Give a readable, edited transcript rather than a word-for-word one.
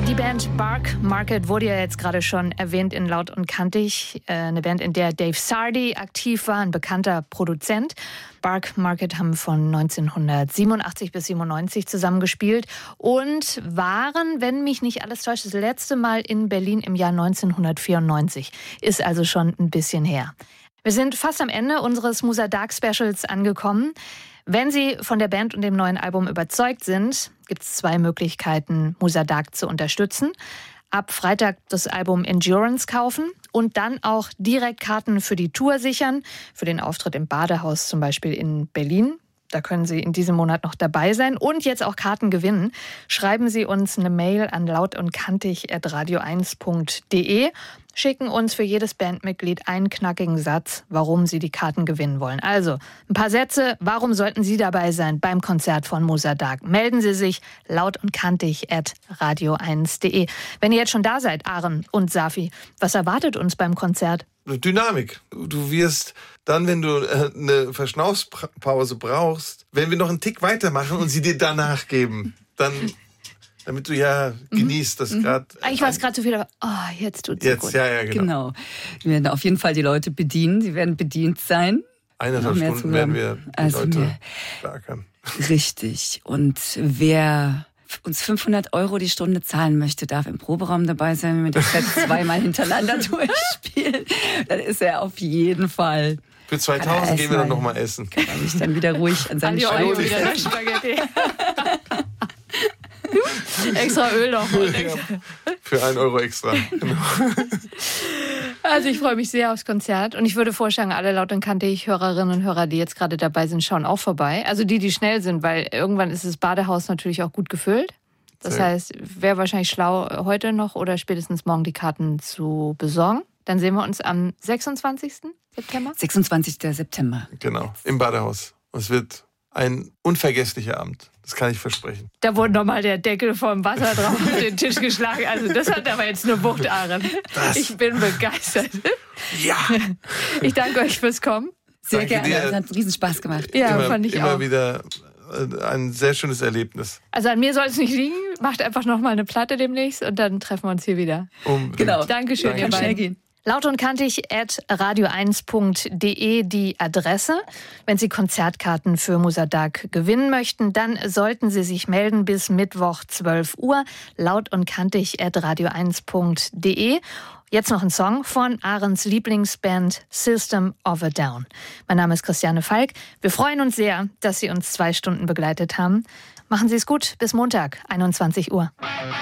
Die Band Bark Market wurde ja jetzt gerade schon erwähnt in Laut und Kantig. Eine Band, in der Dave Sardy aktiv war, ein bekannter Produzent. Bark Market haben von 1987 bis 97 zusammengespielt und waren, wenn mich nicht alles täuscht, das letzte Mal in Berlin im Jahr 1994. Ist also schon ein bisschen her. Wir sind fast am Ende unseres Musa Dark Specials angekommen. Wenn Sie von der Band und dem neuen Album überzeugt sind, gibt es 2 Möglichkeiten, Musa Dark zu unterstützen. Ab Freitag das Album Endurance kaufen und dann auch direkt Karten für die Tour sichern, für den Auftritt im Badehaus zum Beispiel in Berlin. Da können Sie in diesem Monat noch dabei sein und jetzt auch Karten gewinnen. Schreiben Sie uns eine Mail an lautundkantig@radio1.de. Schicken uns für jedes Bandmitglied einen knackigen Satz, warum Sie die Karten gewinnen wollen. Also ein paar Sätze, warum sollten Sie dabei sein beim Konzert von Musa Dark? Melden Sie sich lautundkantig@radio1.de. Wenn ihr jetzt schon da seid, Aren und Safi, was erwartet uns beim Konzert? Dynamik. Du wirst dann, wenn du eine Verschnaufspause brauchst, wenn wir noch einen Tick weitermachen und sie dir danach geben, dann, damit du ja genießt, dass gerade... Eigentlich war es gerade zu viel, aber jetzt tut's so gut. Ja, genau. Wir werden auf jeden Fall die Leute bedienen. Sie werden bedient sein. 1,5 Stunden werden wir die Leute schlagern. Richtig. Und wer uns 500 € die Stunde zahlen möchte, darf im Proberaum dabei sein, wenn wir das Set 2-mal hintereinander durchspielen. Dann ist er auf jeden Fall. Für 2000 gehen wir dann nochmal essen. Kann man sich dann wieder ruhig an seinen Schreibtisch wieder Spaghetti. Extra Öl noch. Für 1 € extra. Genau. Also ich freue mich sehr aufs Konzert und ich würde vorschlagen, alle Laut und Kantig Hörerinnen und Hörer, die jetzt gerade dabei sind, schauen auch vorbei. Also die schnell sind, weil irgendwann ist das Badehaus natürlich auch gut gefüllt. Das heißt, wäre wahrscheinlich schlau, heute noch oder spätestens morgen die Karten zu besorgen. Dann sehen wir uns am 26. September. 26. September. Genau, im Badehaus. Es wird ein unvergesslicher Abend. Das kann ich versprechen. Da wurde nochmal der Deckel vom Wasser drauf auf den Tisch geschlagen. Also das hat aber jetzt eine Wucht, Aren. Ich bin begeistert. Ja! Ich danke euch fürs Kommen. Sehr gerne. Es hat einen Riesenspaß gemacht. Ja, fand ich auch. Immer wieder ein sehr schönes Erlebnis. Also an mir soll es nicht liegen. Macht einfach nochmal eine Platte demnächst und dann treffen wir uns hier wieder. Unbedingt. Genau. Dankeschön, ihr Kann schnell beiden. gehen. lautundkantig@radio1.de die Adresse. Wenn Sie Konzertkarten für Musa Dark gewinnen möchten, dann sollten Sie sich melden bis Mittwoch 12 Uhr. lautundkantig@radio1.de. Jetzt noch ein Song von Arens Lieblingsband System of a Down. Mein Name ist Christiane Falk. Wir freuen uns sehr, dass Sie uns 2 Stunden begleitet haben. Machen Sie es gut. Bis Montag, 21 Uhr.